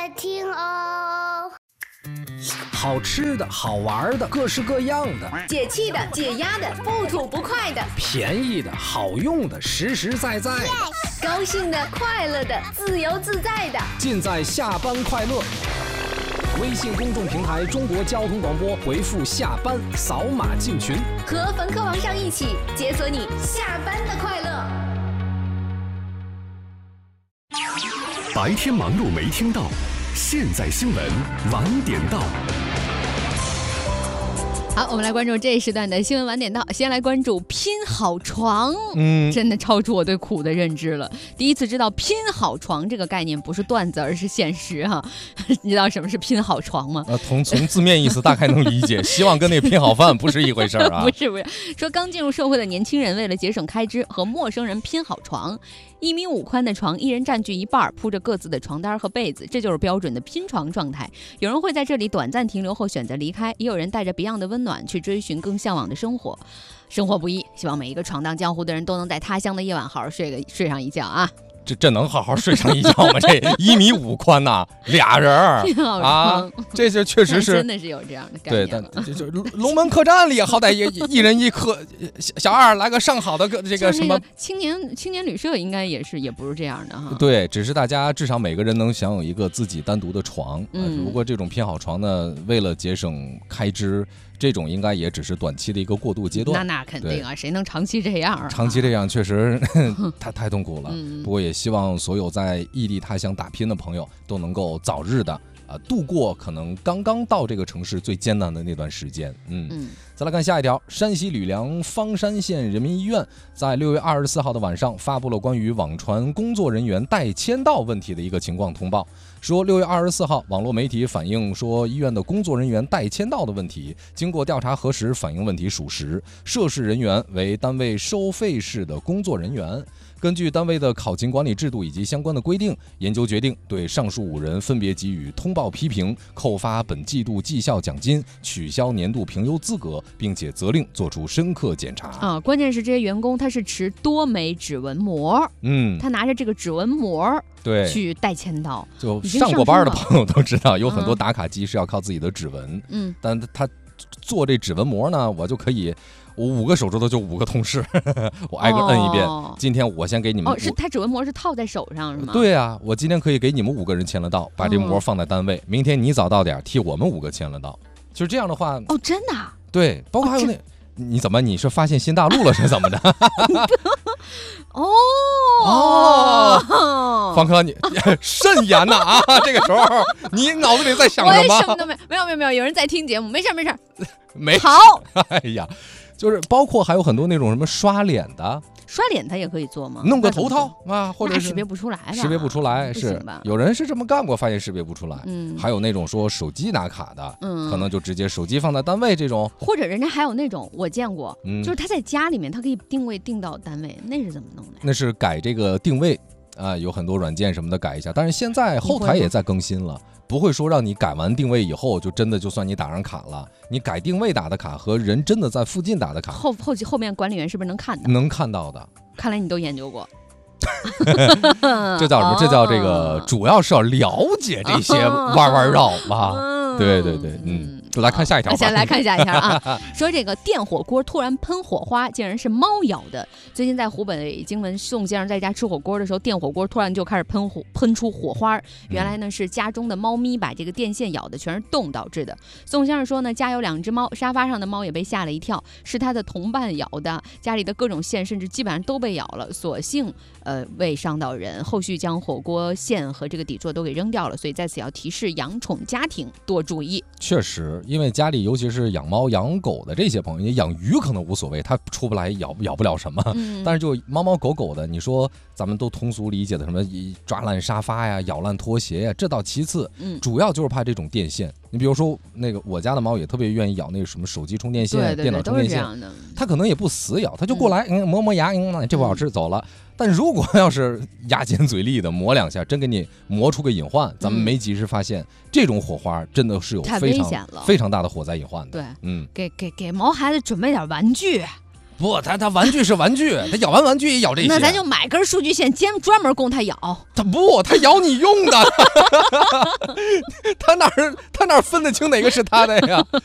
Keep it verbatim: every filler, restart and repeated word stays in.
听哦。 好吃的好玩的各式各样的， 解气的解压的不吐不快的， 便宜的好用的实实在在的， yes! 高兴的快乐的自由自在的， 尽在下班快乐。微信公众平台中国交通广播，回复下班扫码进群， 和冯科王上一起解锁你下班的快乐。 白天忙碌没听到，现在新闻晚点到。 好，我们来关注这一时段的新闻晚点到。先来关注拼好床， 嗯， 真的超出我对苦的认知了。第一次知道拼好床这个概念不是段子，而是现实哈。你知道什么是拼好床吗？ 呃，从从字面意思大概能理解，希望跟那个拼好饭不是一回事啊。 不是不是，说刚进入社会的年轻人为了节省开支，和陌生人拼好床。一米五宽的床，一人占据一半，铺着各自的床单和被子，这就是标准的拼床状态。有人会在这里短暂停留后选择离开，也有人带着别样的温暖去追寻更向往的生活。生活不易，希望每一个闯荡江湖的人都能在他乡的夜晚好好睡个睡上一觉啊！ 这这能好好睡上一觉吗？这一米五宽呐，俩人儿啊，这就确实是真的是有这样的概念。 对，但就就龙门客栈里，好歹也一人一客，小二来个上好的个这个什么青年青年旅社，应该也是也不是这样的哈。 对，只是大家至少每个人能享有一个自己单独的床。 嗯， 只不过这种拼好床呢，为了节省开支。这种应该也只是短期的一个过渡阶段。 那那肯定啊，谁能长期这样啊？ 长期这样确实太太痛苦了。 嗯、 不过也希望所有在异地他乡打拼的朋友都能够早日的啊度过可能刚刚到这个城市最艰难的那段时间。嗯。 嗯再来看下一条，山西吕梁方山县人民医院在六月二十四号的晚上发布了关于网传工作人员带签到问题的一个情况通报，说六月二十四号网络媒体反映说医院的工作人员带签到的问题，经过调查核实，反映问题属实，涉事人员为单位收费室的工作人员。根据单位的考勤管理制度以及相关的规定，研究决定对上述五人分别给予通报批评、扣发本季度绩效奖金、取消年度评优资格，并且责令做出深刻检查。 啊，关键是这些员工他是持多枚指纹膜， 嗯， 他拿着这个指纹膜对去带签到。 就上过班的朋友都知道，有很多打卡机是要靠自己的指纹， 嗯， 但他做这指纹膜呢，我就可以。我五个手指头就五个同事，我挨个摁一遍。 哦、 今天我先给你们。 哦，是他指纹膜是套在手上是吗？ 对啊，我今天可以给你们五个人签了到，把这膜放在单位。哦、明天你早到点，替我们五个签了到。就是这样的话。 哦，真的、啊？ 对，包括还有那，哦、你怎么你是发现新大陆了是怎么的？ 哦哦，方科你慎言呐啊！这个时候你脑子里在想什么？ 我什么都没有，没有没有没有，有人在听节目，没事没事。 没好， 哎呀，就是包括还有很多那种什么刷脸的， 刷脸他也可以做吗？ 弄个头套啊，或者是识别不出来吧？ 识别不出来是有人是这么干过，发现识别不出来。 嗯， 还有那种说手机打卡的， 嗯， 可能就直接手机放在单位这种， 或者人家还有那种我见过， 嗯， 就是他在家里面他可以定位定到单位，那是怎么弄的？ 那是改这个定位啊，有很多软件什么的改一下，但是现在后台也在更新了。不会说让你改完定位以后就真的就算你打上卡了，你改定位打的卡和人真的在附近打的卡， 后后期后面管理员是不是能看到？ 能看到的。 看来你都研究过。 这叫什么？这叫这个，主要是要了解这些弯弯绕吧。对对对，嗯。来看下一条吧。 先来看下一条啊，说这个电火锅突然喷火花，竟然是猫咬的。最近在湖北荆门，宋先生在家吃火锅的时候，电火锅突然就开始喷火，喷出火花。原来呢是家中的猫咪把这个电线咬的全是洞导致的。宋先生说呢，家有两只猫，沙发上的猫也被吓了一跳，是他的同伴咬的，家里的各种线甚至基本上都被咬了，所幸呃未伤到人。后续将火锅线和这个底座都给扔掉了，所以在此要提示养宠家庭多注意。 确实。因为家里尤其是养猫养狗的这些朋友，你养鱼可能无所谓，它出不来咬咬不了什么， 嗯、 但是就猫猫狗狗的，你说咱们都通俗理解的什么抓烂沙发呀、咬烂拖鞋呀，这倒其次， 嗯、 主要就是怕这种电线。你比如说那个我家的猫也特别愿意咬那个什么手机充电线、 对对对电脑充电线，它可能也不死咬，它就过来嗯磨磨牙，嗯这不好吃走了。但如果要是牙尖嘴利的磨两下，真给你磨出个隐患，咱们没及时发现，嗯、这种火花真的是有非常非常大的火灾隐患的。 对， 嗯， 给给给毛孩子准备点玩具。 不，他他玩具是玩具，他咬完玩具也咬这些。 那咱就买根数据线，专专门供他咬。 他不，他咬你用的，他哪儿他哪儿分得清哪个是他的呀？